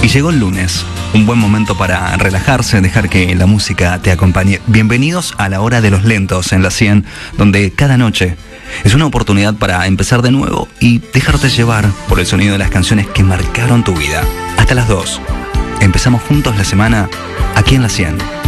Y llegó el lunes, un buen momento para relajarse, dejar que la música te acompañe. Bienvenidos a la hora de los lentos en la 100, donde cada noche es una oportunidad para empezar de nuevo y dejarte llevar por el sonido de las canciones que marcaron tu vida. Hasta las 2. Empezamos juntos la semana aquí en la 100.